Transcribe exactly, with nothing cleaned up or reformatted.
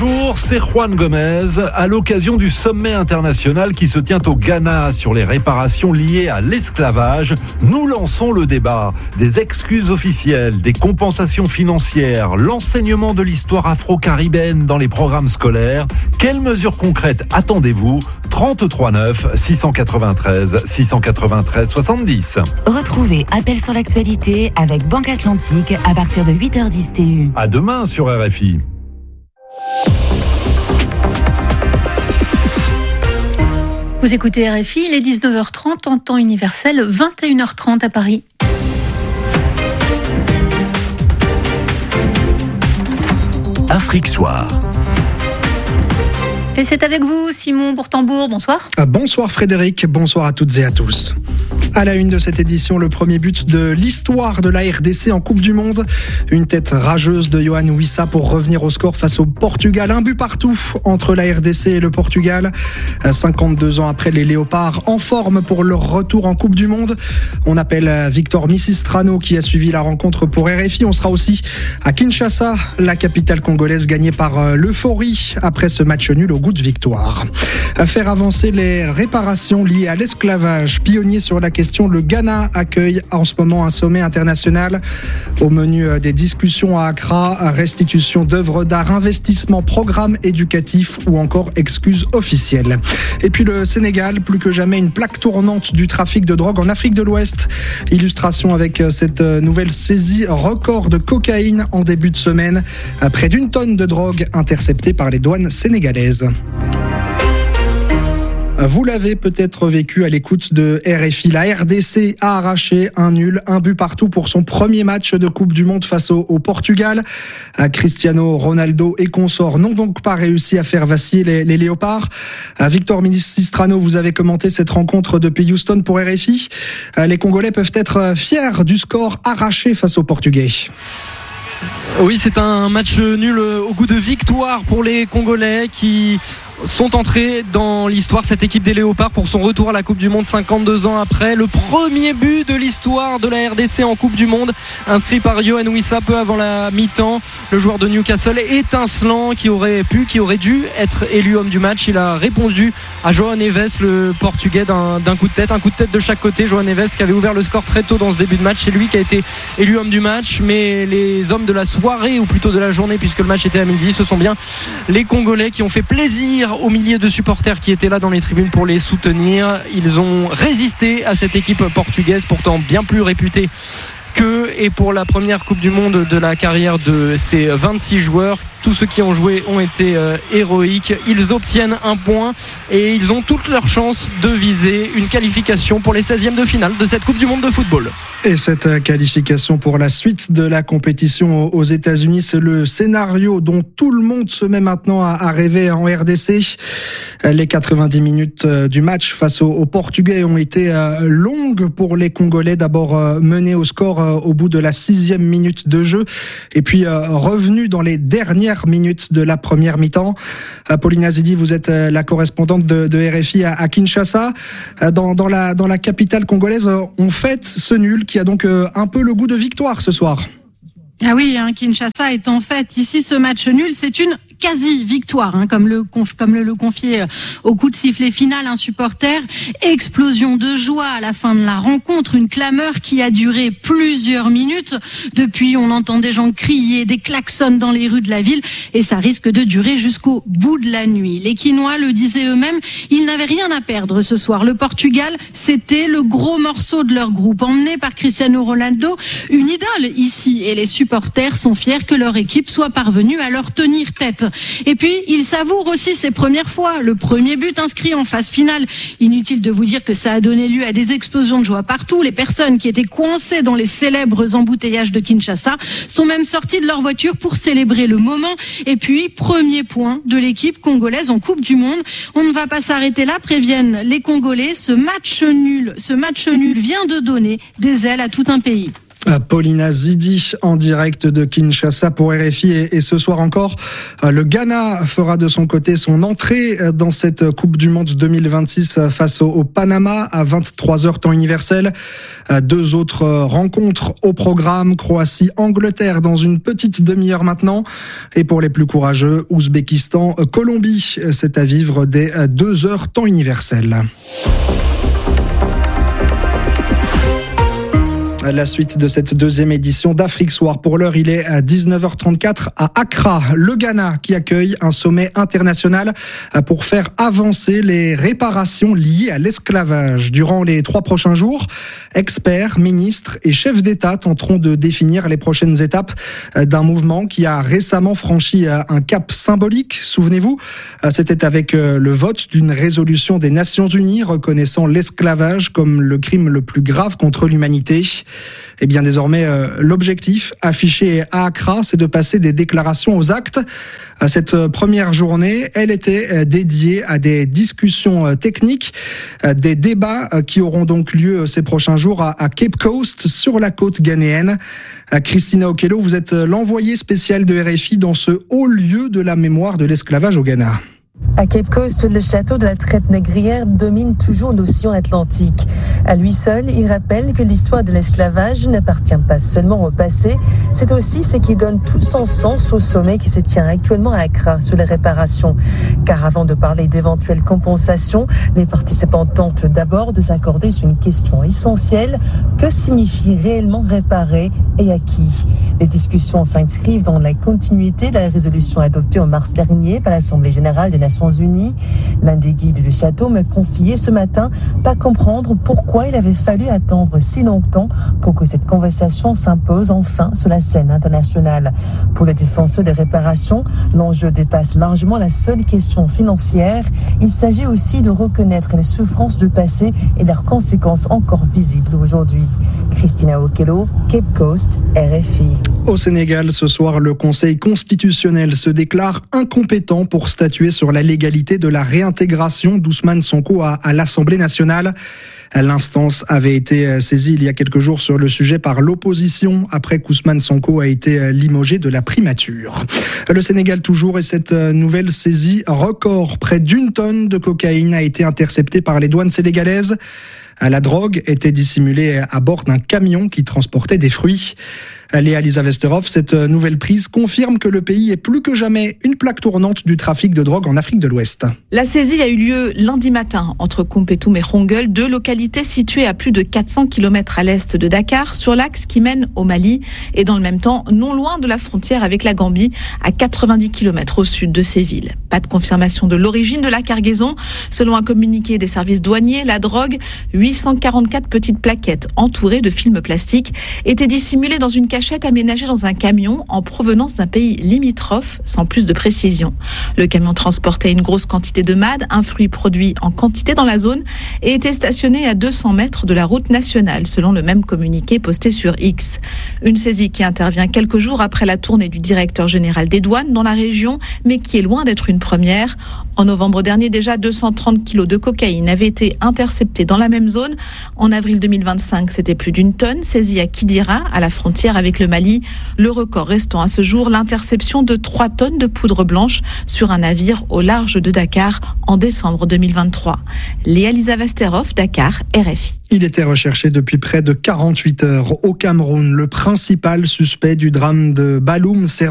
Bonjour, c'est Juan Gomez. À l'occasion du sommet international qui se tient au Ghana sur les réparations liées à l'esclavage, nous lançons le débat. Des excuses officielles, des compensations financières, l'enseignement de l'histoire afro-caribéenne dans les programmes scolaires. Quelles mesures concrètes attendez-vous ? trente-trois neuf, six cent quatre-vingt-treize, six cent quatre-vingt-treize, soixante-dix. Retrouvez Appel sur l'actualité avec Banque Atlantique à partir de huit heures dix T U. À demain sur R F I. Vous écoutez R F I, il est dix-neuf heures trente en temps universel, vingt et une heures trente à Paris. Afrique Soir. Et c'est avec vous, Simon Bourtambourg. Bonsoir. Bonsoir Frédéric, bonsoir à toutes et à tous. À la une de cette édition, le premier but de l'histoire de la R D C en Coupe du Monde. Une tête rageuse de Yohan Wissa pour revenir au score face au Portugal. Un but partout entre la R D C et le Portugal. cinquante-deux ans après, les Léopards en forme pour leur retour en Coupe du Monde. On appelle Victor Misistrano qui a suivi la rencontre pour R F I. On sera aussi à Kinshasa, la capitale congolaise gagnée par l'euphorie après ce match nul au goût de victoire. Faire avancer les réparations liées à l'esclavage. Pionnier sur la question, le Ghana accueille en ce moment un sommet international. Au menu des discussions à Accra, restitution d'œuvres d'art, investissement, programme éducatif ou encore excuses officielles. Et puis le Sénégal, plus que jamais une plaque tournante du trafic de drogue en Afrique de l'Ouest. Illustration avec cette nouvelle saisie record de cocaïne en début de semaine. Près d'une tonne de drogue interceptée par les douanes sénégalaises. Vous l'avez peut-être vécu à l'écoute de R F I. La R D C a arraché un nul, un but partout pour son premier match de Coupe du Monde face au, au Portugal. Cristiano Ronaldo et consorts n'ont donc pas réussi à faire vaciller les, les Léopards. Victor Misistrano, vous avez commenté cette rencontre depuis Houston pour R F I. Les Congolais peuvent être fiers du score arraché face aux Portugais. Oui, c'est un match nul au goût de victoire pour les Congolais qui sont entrés dans l'histoire, cette équipe des Léopards, pour son retour à la Coupe du Monde cinquante-deux ans après. Le premier but de l'histoire de la R D C en Coupe du Monde, inscrit par Yohan Wissa peu avant la mi-temps. Le joueur de Newcastle étincelant qui aurait pu, qui aurait dû être élu homme du match. Il a répondu à João Neves, le Portugais, d'un, d'un coup de tête. Un coup de tête de chaque côté. João Neves qui avait ouvert le score très tôt dans ce début de match. C'est lui qui a été élu homme du match. Mais les hommes de la soirée, ou plutôt de la journée, puisque le match était à midi, ce sont bien les Congolais qui ont fait plaisir aux milliers de supporters qui étaient là dans les tribunes pour les soutenir. Ils ont résisté à cette équipe portugaise, pourtant bien plus réputée qu'eux, et pour la première Coupe du Monde de la carrière de ces vingt-six joueurs, tous ceux qui ont joué ont été euh, héroïques. Ils obtiennent un point et ils ont toutes leurs chances de viser une qualification pour les seizièmes de finale de cette Coupe du Monde de football. Et cette qualification pour la suite de la compétition aux États-Unis, c'est le scénario dont tout le monde se met maintenant à rêver en R D C. Les quatre-vingt-dix minutes du match face aux Portugais ont été longues pour les Congolais. D'abord menés au score au bout de la sixième minute de jeu, et puis revenus dans les dernières minutes de la première mi-temps. Pauline Azidi, vous êtes la correspondante de, de R F I à, à Kinshasa. Dans, dans, la, dans la capitale congolaise, on fête ce nul qui a donc un peu le goût de victoire ce soir. Ah oui, hein, Kinshasa est en fait ici ce match nul, c'est une quasi-victoire, hein, comme le conf, comme le, le confiait au coup de sifflet final un supporter. Explosion de joie à la fin de la rencontre, une clameur qui a duré plusieurs minutes. Depuis, on entend des gens crier, des klaxons dans les rues de la ville, et ça risque de durer jusqu'au bout de la nuit. Les Quinois le disaient eux-mêmes, ils n'avaient rien à perdre ce soir. Le Portugal, c'était le gros morceau de leur groupe, emmené par Cristiano Ronaldo, une idole ici, et les supporters sont fiers que leur équipe soit parvenue à leur tenir tête. Et puis, ils savourent aussi ces premières fois. Le premier but inscrit en phase finale. Inutile de vous dire que ça a donné lieu à des explosions de joie partout. Les personnes qui étaient coincées dans les célèbres embouteillages de Kinshasa sont même sorties de leur voiture pour célébrer le moment. Et puis, premier point de l'équipe congolaise en Coupe du Monde. On ne va pas s'arrêter là, préviennent les Congolais. Ce match nul, ce match nul vient de donner des ailes à tout un pays. Paulina Zidi en direct de Kinshasa pour R F I et, et ce soir encore, le Ghana fera de son côté son entrée dans cette Coupe du Monde deux mille vingt-six face au, au Panama à vingt-trois heures temps universel. Deux autres rencontres au programme, Croatie-Angleterre dans une petite demi-heure maintenant. Et pour les plus courageux, Ouzbékistan-Colombie, c'est à vivre dès deux heures temps universel. La suite de cette deuxième édition d'Afrique Soir. Pour l'heure, il est à dix-neuf heures trente-quatre à Accra, le Ghana, qui accueille un sommet international pour faire avancer les réparations liées à l'esclavage. Durant les trois prochains jours, experts, ministres et chefs d'État tenteront de définir les prochaines étapes d'un mouvement qui a récemment franchi un cap symbolique. Souvenez-vous, c'était avec le vote d'une résolution des Nations Unies reconnaissant l'esclavage comme le crime le plus grave contre l'humanité. Et bien désormais, euh, l'objectif affiché à Accra, c'est de passer des déclarations aux actes. Cette première journée, elle était dédiée à des discussions techniques, des débats qui auront donc lieu ces prochains jours à Cape Coast, sur la côte ghanéenne. Christina Okello, vous êtes l'envoyée spéciale de R F I dans ce haut lieu de la mémoire de l'esclavage au Ghana. À Cape Coast, le château de la traite négrière domine toujours l'océan Atlantique. À lui seul, il rappelle que l'histoire de l'esclavage n'appartient pas seulement au passé, c'est aussi ce qui donne tout son sens au sommet qui se tient actuellement à Accra sur les réparations. Car avant de parler d'éventuelles compensations, les participants tentent d'abord de s'accorder sur une question essentielle. Que signifie réellement réparer et à qui? Les discussions s'inscrivent dans la continuité de la résolution adoptée en mars dernier par l'Assemblée générale des Nations Unies. L'un des guides du château m'a confié ce matin pas comprendre pourquoi il avait fallu attendre si longtemps pour que cette conversation s'impose enfin sur la scène internationale. Pour les défenseurs des réparations, l'enjeu dépasse largement la seule question financière. Il s'agit aussi de reconnaître les souffrances du passé et leurs conséquences encore visibles aujourd'hui. Christina Okello, Cape Coast, R F I. Au Sénégal, ce soir, le Conseil constitutionnel se déclare incompétent pour statuer sur la légalité de la réintégration d'Ousmane Sonko à, à l'Assemblée nationale. L'instance avait été saisie il y a quelques jours sur le sujet par l'opposition après qu'Ousmane Sonko a été limogé de la primature. Le Sénégal toujours, et cette nouvelle saisie record. Près d'une tonne de cocaïne a été interceptée par les douanes sénégalaises. La drogue était dissimulée à bord d'un camion qui transportait des fruits. Léa Lisa Vesterhoff, cette nouvelle prise confirme que le pays est plus que jamais une plaque tournante du trafic de drogue en Afrique de l'Ouest. La saisie a eu lieu lundi matin entre Koumpentoum et Rongel, deux localités situées à plus de quatre cents kilomètres à l'est de Dakar, sur l'axe qui mène au Mali, et dans le même temps, non loin de la frontière avec la Gambie, à quatre-vingt-dix kilomètres au sud de ces villes. Pas de confirmation de l'origine de la cargaison. Selon un communiqué des services douaniers, la drogue, huit cent quarante-quatre petites plaquettes entourées de films plastiques, était dissimulée dans une cachette aménagée dans un camion en provenance d'un pays limitrophe, sans plus de précision. Le camion transportait une grosse quantité de mad, un fruit produit en quantité dans la zone, et était stationné à deux cents mètres de la route nationale, selon le même communiqué posté sur X. Une saisie qui intervient quelques jours après la tournée du directeur général des douanes dans la région, mais qui est loin d'être une première. En novembre dernier, déjà deux cent trente kilos de cocaïne avaient été interceptés dans la même zone. En avril deux mille vingt-cinq, c'était plus d'une tonne saisie à Kidira, à la frontière avec le Mali. Le record restant à ce jour l'interception de trois tonnes de poudre blanche sur un navire au large de Dakar en décembre deux mille vingt-trois. Léa Lisa Vesterhoff, Dakar, R F I. Il était recherché depuis près de quarante-huit heures au Cameroun. Le principal suspect du drame de Balloum s'est